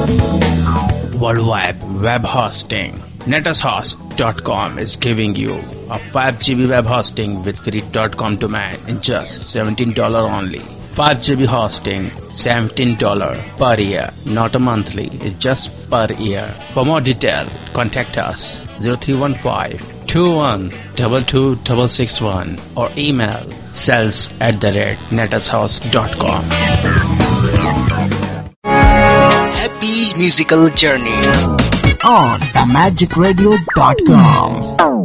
Worldwide web hosting. NetAsHost.com is giving you a 5 GB web hosting with free .com domain in just $17 only. 5 GB hosting, $17 per year, not a monthly, it's just per year. For more detail, contact us 0315-2122-661 or email sales@netashouse.com. Happy musical journey on themagicradio.com.